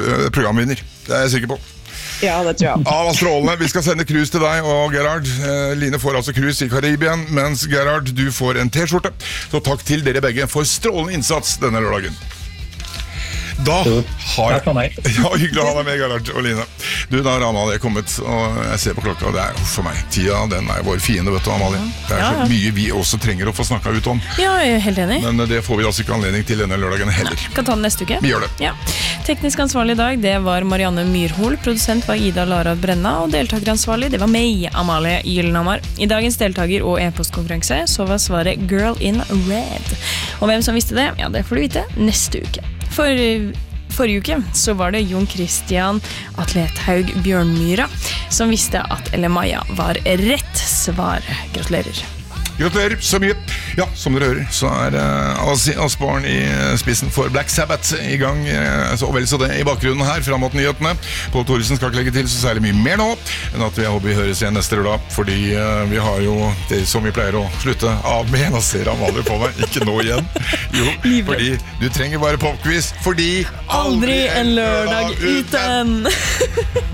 programvinner. Det jeg sikker på. Ja, det tror jeg. Hva strålende. Vi skal sende cruise til deg og Gerhard. Line får altså cruise i Karibien, mens Gerhard, du får en t-skjorte. Så takk til dere begge for strålende innsats denne lørdagen. Takk for meg. Ja, hyggelig å ha deg med, Gerhard og Line. Du, da har Amalie kommet, og jeg ser på klokka, og det for meg. Tida, den vår fiende, vet du, Amalie. Det så mye vi også trenger å få snakket ut om. Ja, jeg helt enig. Men det får vi altså ikke anledning til denne lørdagen heller. Kan ta den neste uke. Vi gjør det. Ja. Teknisk ansvarlig i dag, det var Marianne Myrhol. Produsent var Ida Lara Brenna, og deltakeransvarlig, det var meg, Amalie Gyllenhammar. I dagens deltaker- og e-postkonferanse så var svaret Girl in Red. Og hvem som visste det, ja, det får du vite neste uke. Forrige uke så var det Jon Christian Atlethaug Bjørnmyra som visste at Elle Maja var rett svar. Gratulerer. Gratulerer så mye. Ja, som dere hører, så Ozzy Osbourne i spissen for Black Sabbath i gang. Så vel så det i bakgrunnen her, frem mot nyhetene. Pål Thoresen skal ikke legge til så særlig mye mer nå, enn at jeg håper vi høres igjen neste lørdag, fordi vi har jo det som vi pleier å slutte av med. Nå ser Amalie på meg, ikke nå igjen. Jo, fordi du trenger bare popquiz, fordi aldri en lørdag uten.